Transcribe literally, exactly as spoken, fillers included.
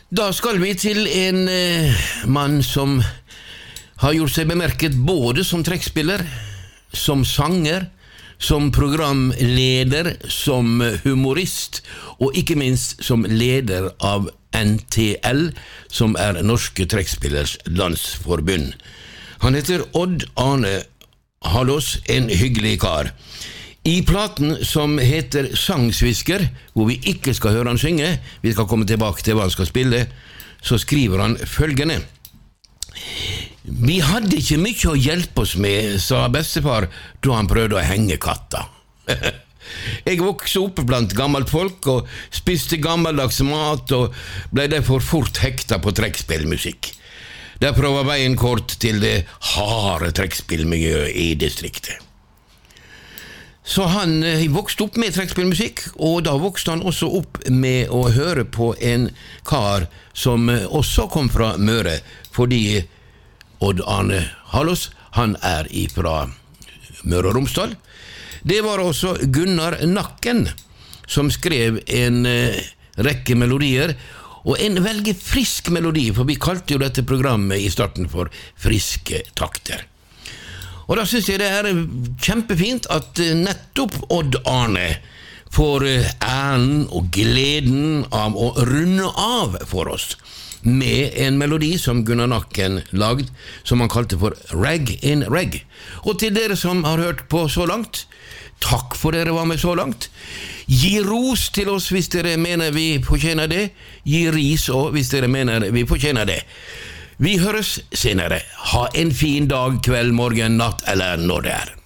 Da skal vi til en eh, mann som har gjort seg bemerket både som trekkspiller, som sanger, som programleder, som humorist, og ikke minst som leder av N T L, som er Norske Trekkspillers Landsforbund. Han heter Odd Arne Hallås, en hyggelig kar. I platen som heter Sangsvisker, hvor vi ikke skal høre han synge, vi skal komme tilbake til hva han skal spille, så skriver han følgende: Vi hadde ikke mye å hjelpe oss med, sa bestefar, da han prøvde å henge katta. Jeg vokste opp blant gammelt folk og spiste gammeldags mat og ble derfor fort hekta på trekkspillmusikk. Derfor var veien kort til det harde trekkspillmiljøet i distriktet. Så han eh, vokste opp med trekkspillmusikk, og da vokste han også opp med å høre på en kar som eh, også kom fra Møre, fordi Odd Arne Hallås, han er ifra Møre og Romsdal. Det var også Gunnar Nakken, som skrev en eh, rekke melodier, og en veldig frisk melodi, for vi kalte jo dette programmet i starten for Friske takter. Og da synes jeg det er kjempefint at nettopp Odd Arne får æren og gleden av å runde av for oss med en melodi som Gunnar Nakken lagd, som han kalte for Rag in Reg. Og til dere som har hørt på så langt, takk for dere var med så langt. Gi ros til oss hvis dere mener vi fortjener det. Gi ris også hvis dere mener vi fortjener det. Vi høres senere. Ha en fin dag, kveld, morgen, natt eller når det er.